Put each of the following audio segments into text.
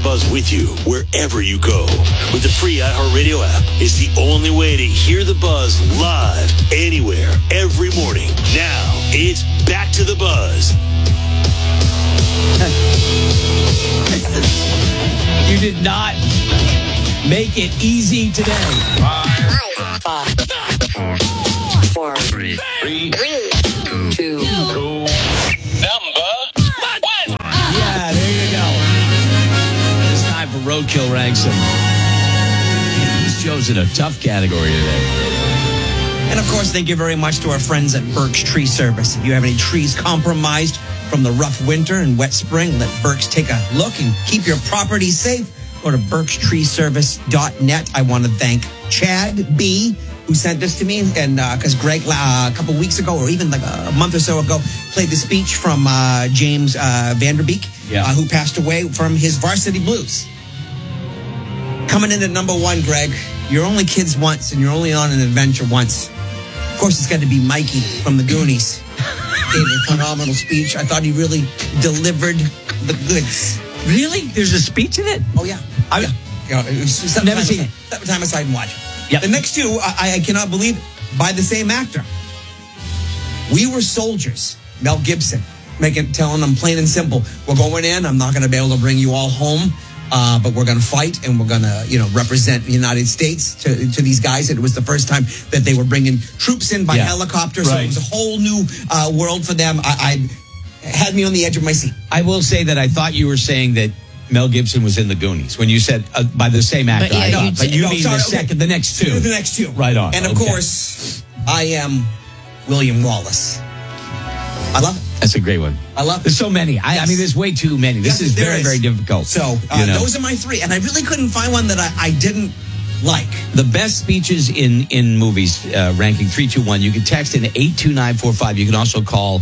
Buzz with you wherever you go. With the free iHeartRadio app, it's the only way to hear the Buzz live anywhere, every morning. Now, it's back to the Buzz. You did not make it easy today. 5, 4, 3, 2. Number 1. Yeah, there you go. It's time for Roadkill Ranks. He's chosen a tough category today. And of course, thank you very much to our friends at Burke's Tree Service. If you have any trees compromised from the rough winter and wet spring, let Burke's take a look and keep your property safe. Go to Burke'sTreeService.net. I want to thank Chad B., who sent this to me, and because Greg a couple weeks ago, or even like a month or so ago, played the speech from James Vanderbeek, who passed away from his Varsity Blues. Coming in at number 1, Greg, you're only kids once, and you're only on an adventure once. Of course, it's got to be Mikey from the Goonies. Gave a phenomenal speech. I thought he really delivered the goods. Really? There's a speech in it? Oh, yeah. Never seen it. Set the time aside and watch it. Yep. The next two, I cannot believe, by the same actor. We Were Soldiers, Mel Gibson, telling them plain and simple, we're going in, I'm not going to be able to bring you all home, but we're going to fight and we're going to, represent the United States to these guys. And it was the first time that they were bringing troops in by helicopter, so it was a whole new world for them. I had me on the edge of my seat. I will say that I thought you were saying that Mel Gibson was in the Goonies when you said by the same actor. But you mean the next two. The next two. Right on. And of course, I am William Wallace. I love it. That's a great one. I love it. There's so many. I mean, there's way too many. This is very, very difficult. So those are my 3. And I really couldn't find one that I didn't like. The best speeches in movies, ranking 3, 2, 1. You can text in 82945. You can also call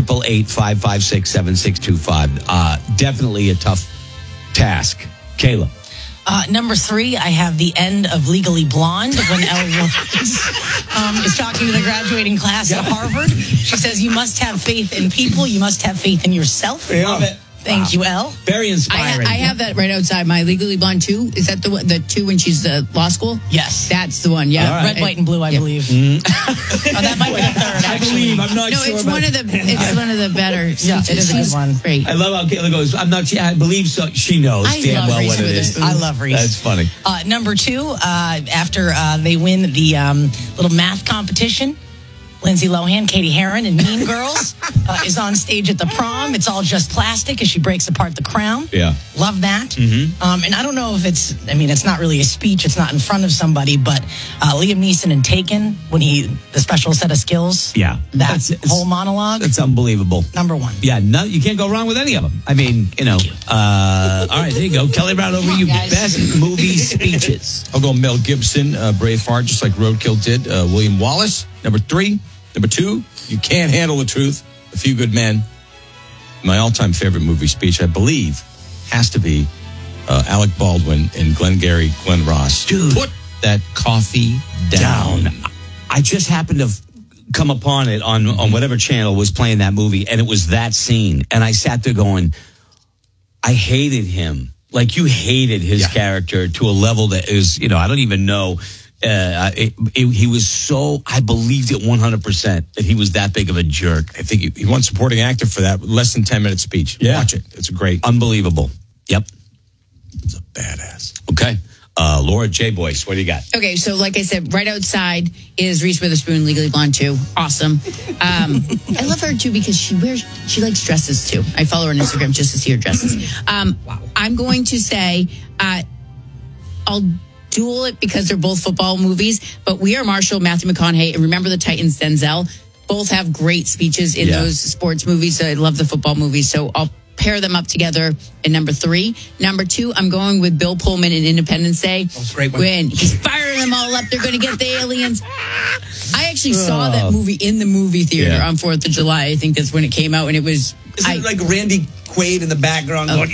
888-556-7625. Definitely a tough task. Kayla. Number 3, I have the end of Legally Blonde when Elle Woods is talking to the graduating class at Harvard. She says, you must have faith in people. You must have faith in yourself. Love it. Thank you, Elle. Very inspiring. I have that right outside my Legally Blonde 2. Is that the 2 when she's law school? Yes. That's the one, yeah. Right. Red, white, and blue, I believe. That might be the 3rd, actually. I'm not sure. It's one of the better. Yeah, it is a good one. Great. I love how Kayla goes, I believe so. She knows damn well what it is. I love Reese. That's funny. Number 2, after they win the little math competition, Lindsay Lohan, Katie Heron, and Mean Girls is on stage at the prom. It's all just plastic as she breaks apart the crown. Yeah. Love that. Mm-hmm. And I don't know if it's not really a speech. It's not in front of somebody, but Liam Neeson in Taken, when the special set of skills. Yeah. That whole monologue. That's unbelievable. Number 1. Yeah, no, you can't go wrong with any of them. I mean, all right, there you go. Kelly Brown over you. Guys. Best movie speeches. I'll go Mel Gibson, Braveheart, just like Roadkill did. William Wallace, number 3. Number 2, You Can't Handle the Truth, A Few Good Men. My all-time favorite movie speech, I believe, has to be Alec Baldwin and Glengarry Glen Ross. Dude. Put that coffee down. I just happened to come upon it on whatever channel was playing that movie, and it was that scene. And I sat there going, I hated him. Like, you hated his character to a level that is, I don't even know. He was I believed it 100% that he was that big of a jerk. I think he won supporting actor for that less than 10-minute speech. Yeah. Watch it. It's great. Unbelievable. Yep. It's a badass. Okay. Laura J. Boyce, what do you got? Okay, so like I said, right outside is Reese Witherspoon, Legally Blonde 2. Awesome. I love her too because she likes dresses too. I follow her on Instagram just to see her dresses. I'm going to say I'll duel it because they're both football movies, but We Are Marshall, Matthew McConaughey, and Remember the Titans, Denzel, both have great speeches in those sports movies. So I love the football movies, so I'll pair them up together in number 3. Number 2, I'm going with Bill Pullman in Independence Day. That's a great one. When he's firing them all up, they're going to get the aliens. I actually saw that movie in the movie theater on 4th of July. I think that's when it came out, and it was... Isn't it like Randy Quaid in the background going,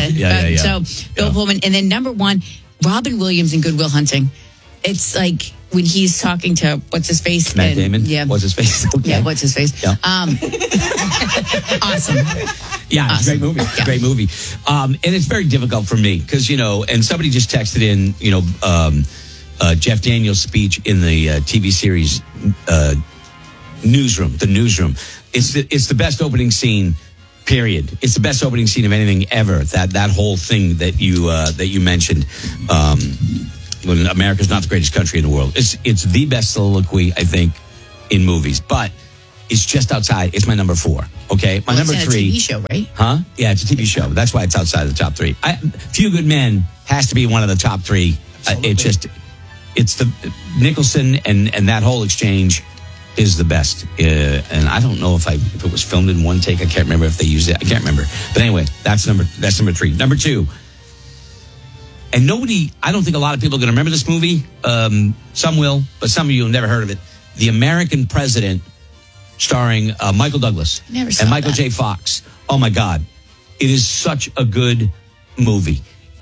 So Bill Pullman. And then number 1, Robin Williams in Good Will Hunting. It's like when he's talking to what's his face? Matt Damon. Yeah. What's his face? Okay. Yeah, what's his face? Yeah. Awesome. Yeah, it's a great movie. It's a great movie. And it's very difficult for me because, and somebody just texted in, Jeff Daniels' speech in the TV series Newsroom, The Newsroom. It's the best opening scene, period. It's the best opening scene of anything ever. That whole thing that you mentioned, when America's not the greatest country in the world. It's the best soliloquy, I think, in movies. But it's just outside. It's my number 4. Okay, my number 3. It's a TV show, right? Huh? Yeah, it's a TV show. That's why it's outside of the top 3. Few Good Men has to be one of the top 3. It's the Nicholson and that whole exchange is the best. And I don't know if it was filmed in one take. I can't remember if they used it. I can't remember. But anyway, that's number 3. Number 2. And I don't think a lot of people are going to remember this movie. Some will, but some of you have never heard of it. The American President, starring Michael Douglas and Michael J. Fox. Oh my God. It is such a good movie.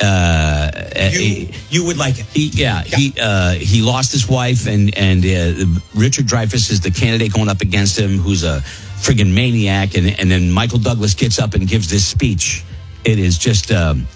You would like it. He lost his wife and Richard Dreyfuss is the candidate going up against him, who's a friggin' maniac. And then Michael Douglas gets up and gives this speech. It is just,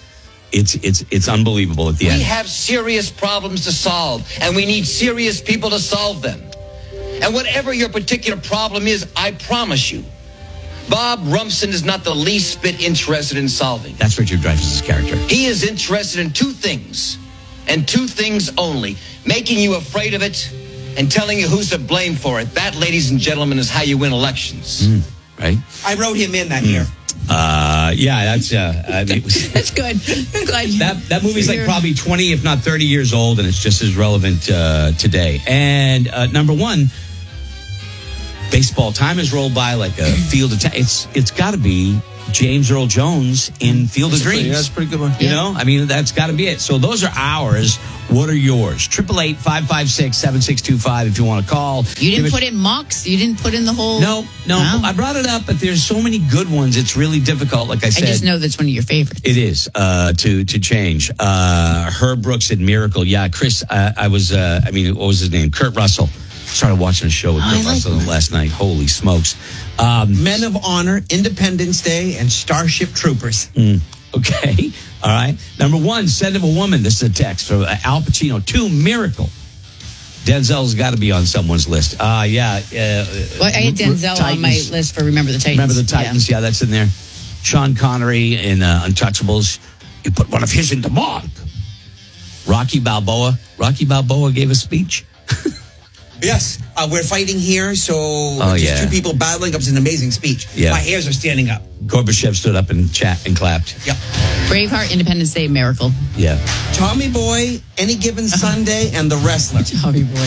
it's unbelievable at the end. We have serious problems to solve, and we need serious people to solve them. And whatever your particular problem is, I promise you, Bob Rumson is not the least bit interested in solving. That's Richard Dreyfuss's character. He is interested in 2 things, and 2 things only: making you afraid of it and telling you who's to blame for it. That, ladies and gentlemen, is how you win elections. Right? I wrote him in that year. That's That's good. I'm glad that movie's like probably 20, if not 30 years old, and it's just as relevant today. And number 1, baseball time has rolled by like a field of time. It's got to be James Earl Jones in Field of Dreams. That's a pretty good one. You know, I mean, that's got to be it. So those are ours. What are yours? 888-556-7625 if you want to call. You didn't put in mocks? You didn't put in the whole... No. I brought it up, but there's so many good ones. It's really difficult, like I said. I just know that's one of your favorites. It is, to change. Herb Brooks and Miracle. Yeah, Chris, what was his name? Kurt Russell. Started watching a show with Kurt Russell last night. Holy smokes. Men of Honor, Independence Day, and Starship Troopers. Okay. All right. Number 1, Scent of a Woman. This is a text from Al Pacino. 2, Miracle. Denzel's got to be on someone's list. Well, I had Denzel Titans. on my list for Remember the Titans. Remember the Titans. Yeah, that's in there. Sean Connery in Untouchables. You put one of his into Mark. Rocky Balboa. Rocky Balboa gave a speech. Yes, we're fighting here, so just 2 people battling. It was an amazing speech. Yeah. My hairs are standing up. Gorbachev stood up and clapped. Yep. Braveheart, Independence Day, Miracle. Yeah. Tommy Boy, Any Given Sunday, and The Wrestler. Tommy Boy.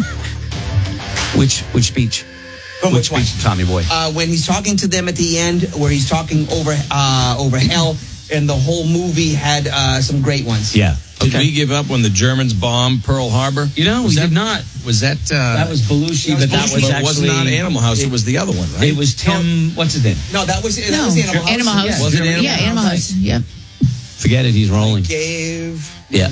Which speech? Which one? Speech, Tommy Boy. When he's talking to them at the end, where he's talking over hell, and the whole movie had some great ones. Yeah. Did we give up when the Germans bombed Pearl Harbor? We did not. Was that... that was Belushi, but that was But actually... it was not Animal House. It was the other one, right? It was Tim... What's his name? No, that was Animal House. Animal House. Yeah. Was it Animal Yeah, Animal House. Yeah. Forget it. He's rolling. Gave... Yeah.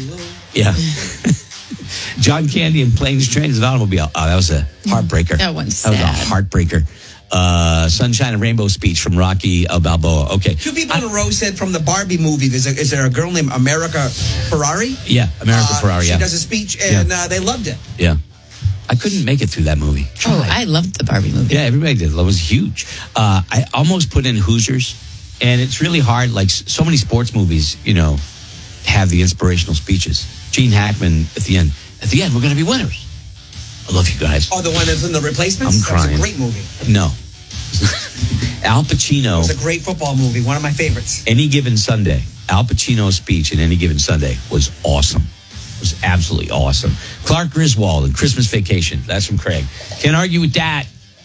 John Candy in Planes, Trains, and Automobile. Oh, that was a heartbreaker. That one's That was sad. a heartbreaker. Sunshine and Rainbow speech from Rocky Balboa. Okay. 2 people in a row said from the Barbie movie, is there a girl named America Ferrari? Yeah, America Ferrari, She yeah. does a speech, and they loved it. Yeah. I couldn't make it through that movie. Oh, I loved the Barbie movie. Yeah, everybody did. It was huge. I almost put in Hoosiers, and it's really hard. Like so many sports movies, have the inspirational speeches. Gene Hackman at the end, we're going to be winners. I love you guys. Oh, the one that's in The Replacements? I'm crying. That was a great movie. No. Al Pacino. It was a great football movie, one of my favorites. Any Given Sunday. Al Pacino's speech in Any Given Sunday was awesome. It was absolutely awesome. Clark Griswold in Christmas Vacation. That's from Craig. Can't argue with that.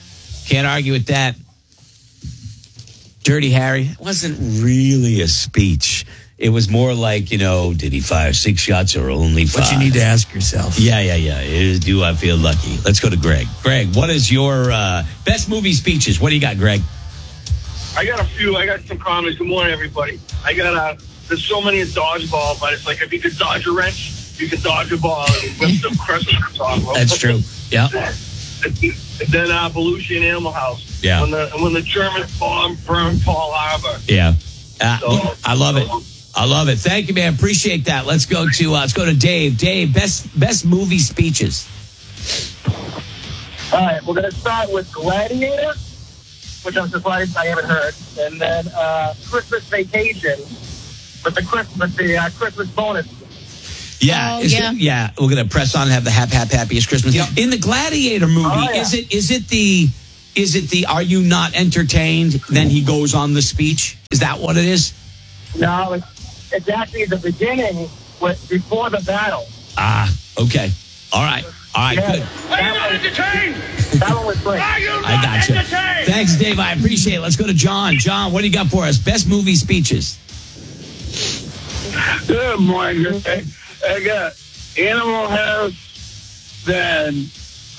Dirty Harry. It wasn't really a speech. It was more like, did he fire 6 shots or only 5? But you need to ask yourself. Yeah. Do I feel lucky? Let's go to Greg. Greg, what is your best movie speeches? What do you got, Greg? I got a few. I got some comments. Good morning, everybody. There's so many in dodgeball, but it's like if you could dodge a wrench, you can dodge a ball and whip some Christmas off. That's true. Yeah. And then Belushi and Animal House. Yeah. When the Germans burned Pearl Harbor. Yeah. I love it. I love it. Thank you, man. Appreciate that. Let's go to Dave. Dave, best movie speeches. All right, we're going to start with Gladiator, which I'm surprised I haven't heard, and then Christmas Vacation with the Christmas bonus. Yeah, yeah. We're gonna press on and have the happiest Christmas. Yep. In the Gladiator movie, is it the Are you not entertained? Then he goes on the speech. Is that what it is? No, it's actually the beginning before the battle. Ah, okay. All right, Yeah. good. Are you not entertained? That one was great. Are you not I got you. entertained? Thanks, Dave. I appreciate it. Let's go to John. John, what do you got for us? Best movie speeches. Good morning. I got Animal House, then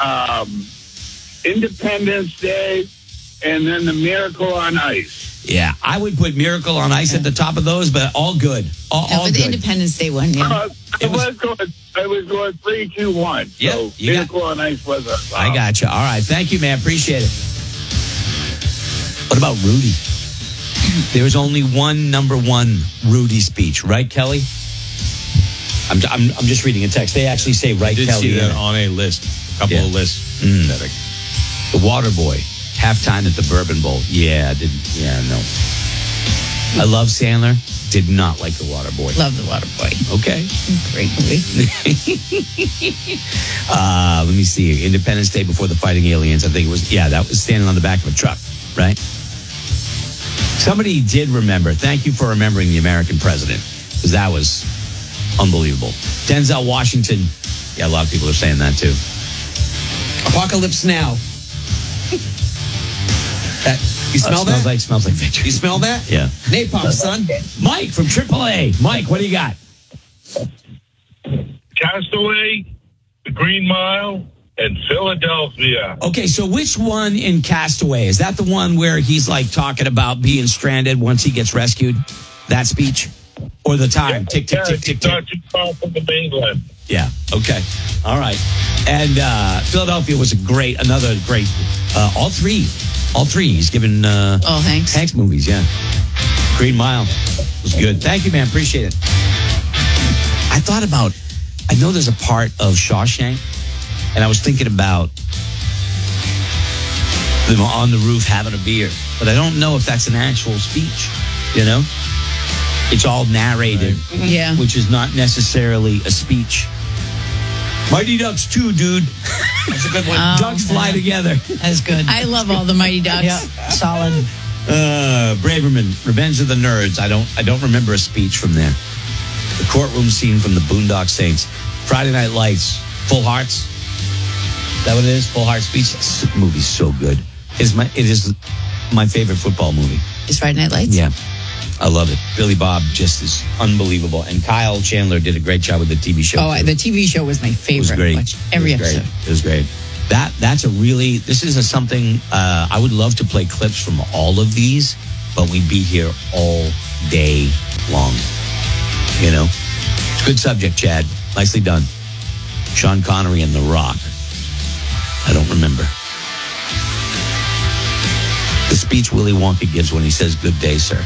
Independence Day, and then The Miracle on Ice. Yeah, I would put Miracle on Ice at the top of those, but all good. All with the good. Independence Day one, yeah. I was going 3, 2, 1. Yeah, So you got- Miracle on Ice was a. I got you. All right. Thank you, man. Appreciate it. What about Rudy? There's only one number one Rudy speech, right, Kelly? I'm just reading a text. They actually say, right, I did Kelly? see that in it. on a list. A couple of lists. Pathetic. The Water Boy, halftime at the Bourbon Bowl. No. I love Sandler. Did not like the Water Boy. Love the Water Boy. Okay. Great movie. Let me see. Independence Day before the Fighting Aliens. I think it was. Yeah, that was standing on the back of a truck, right? Somebody did remember. Thank you for remembering the American president, because that was unbelievable. Denzel Washington. Yeah, a lot of people are saying that too. Apocalypse Now. You smell that? Smells like victory. You smell that? Yeah. Napalm, son. Mike from AAA. Mike, what do you got? Castaway, The Green Mile, and Philadelphia. Okay, so which one in Castaway? Is that the one where he's like talking about being stranded once he gets rescued? That speech? Or the time? Tick, tick, tick, tick, tick. Not too far from the mainland. Yeah, okay. All right. And Philadelphia was another great, all three. He's given Hanks. Hanks movies, yeah. Green Mile was good. Thank you, man. Appreciate it. I know there's a part of Shawshank, and I was thinking about them on the roof having a beer, but I don't know if that's an actual speech, you know? It's all narrated, Yeah. which is not necessarily a speech. Mighty Ducks 2, dude. That's a good one. Ducks fly together. That's good. I love all the Mighty Ducks. Yeah, solid. Braverman, Revenge of the Nerds. I don't remember a speech from there. The courtroom scene from the Boondock Saints. Friday Night Lights. Full Hearts. Is that what it is? Full Heart speech. This movie's so good. It is my favorite football movie. Is Friday Night Lights? Yeah. I love it. Billy Bob just is unbelievable. And Kyle Chandler did a great job with the TV show. Oh, too. the TV show was my It was favorite. great. Watch every It was episode. Great. It was great. This is something I would love to play clips from all of these, but we'd be here all day long. You know? It's a good subject, Chad. Nicely done. Sean Connery and The Rock. I don't remember. The speech Willy Wonka gives when he says, "Good day, sir."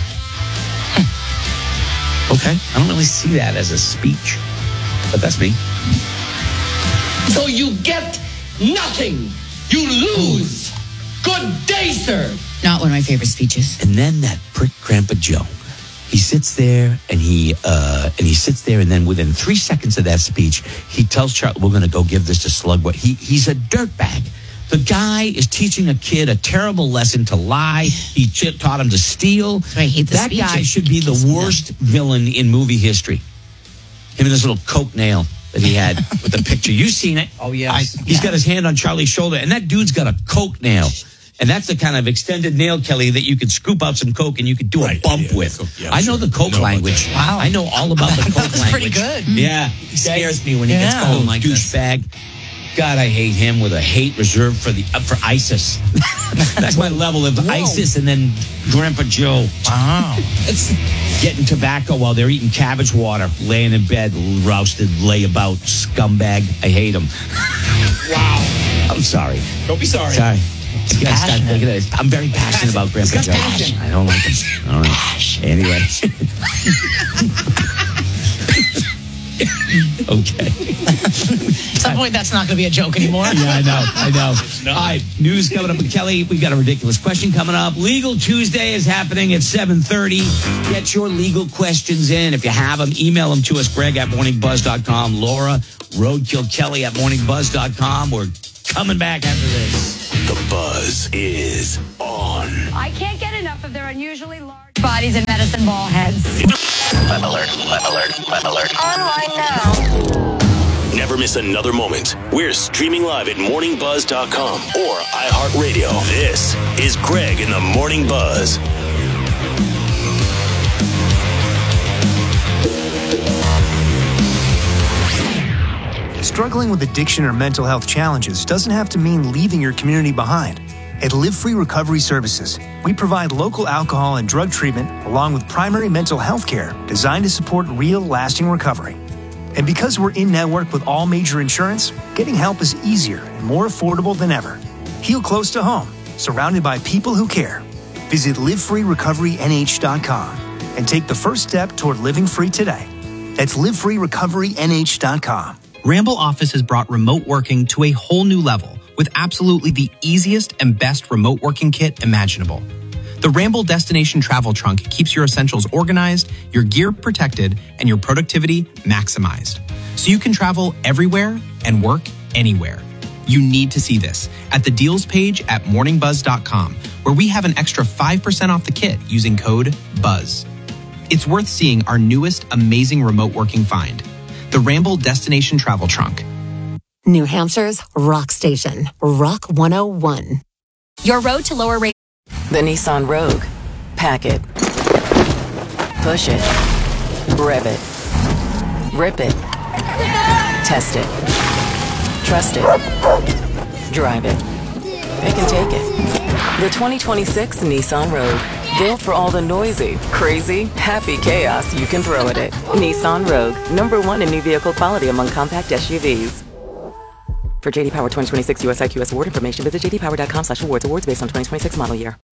Okay. I don't really see that as a speech, but that's me. So you get nothing. You lose. Good day, sir. Not one of my favorite speeches. And then that prick Grandpa Joe, he sits there and he sits there, and then within 3 seconds of that speech, he tells Charlie, "We're going to go give this to Slugworth." He's a dirtbag. The guy is teaching a kid a terrible lesson to lie. He taught him to steal. I hate the That speech. guy should be the worst villain in movie history. Him and this little coke nail that he had with the picture. You've seen it. Oh, yes. He's got his hand on Charlie's shoulder, and that dude's got a coke nail. And that's the kind of extended nail, Kelly, that you could scoop out some coke and you could do a bump with. Yeah, I know sure. the coke Know about language. that. Wow. I know all about the coke language. pretty good. Yeah. He scares me when he gets cold like this. douchebag. God, I hate him with a hate reserved for ISIS. That's my level of ISIS, and then Grandpa Joe. Wow. It's getting tobacco while they're eating cabbage water, laying in bed, roasted layabout scumbag. I hate him. Wow. I'm sorry. Don't be sorry. Sorry. You guys start thinking of it. I'm very passionate about Grandpa Joe. I don't like him. All right. Anyway. Okay. At some point, that's not going to be a joke anymore. Yeah, I know. All right, news coming up with Kelly. We've got a ridiculous question coming up. Legal Tuesday is happening at 7:30. Get your legal questions in. If you have them, email them to us, Greg at morningbuzz.com, Laura, Roadkill Kelly at morningbuzz.com. We're coming back after this. The buzz is on. I can't get enough of their unusually large bodies and medicine ball heads. Web alert, web alert, web alert. Online now. Never miss another moment. We're streaming live at morningbuzz.com or iHeartRadio. This is Greg in the Morning Buzz. Struggling with addiction or mental health challenges doesn't have to mean leaving your community behind. At Live Free Recovery Services, we provide local alcohol and drug treatment along with primary mental health care designed to support real, lasting recovery. And because we're in network with all major insurance, getting help is easier and more affordable than ever. Heal close to home, surrounded by people who care. Visit LiveFreeRecoveryNH.com and take the first step toward living free today. That's LiveFreeRecoveryNH.com. Ramble Office has brought remote working to a whole new level with absolutely the easiest and best remote working kit imaginable. The Ramble Destination Travel Trunk keeps your essentials organized, your gear protected, and your productivity maximized. So you can travel everywhere and work anywhere. You need to see this at the deals page at morningbuzz.com, where we have an extra 5% off the kit using code BUZZ. It's worth seeing our newest amazing remote working find, the Ramble Destination Travel Trunk. New Hampshire's Rock Station, Rock 101. Your road to lower rate. The Nissan Rogue. Pack it. Push it. Rev it. Rip it. Test it. Trust it. Drive it. It can take it. The 2026 Nissan Rogue. Built for all the noisy, crazy, happy chaos you can throw at it. Nissan Rogue. #1 in new vehicle quality among compact SUVs. For JD Power 2026 US IQS award information, visit jdpower.com/awards. Awards based on 2026 model year.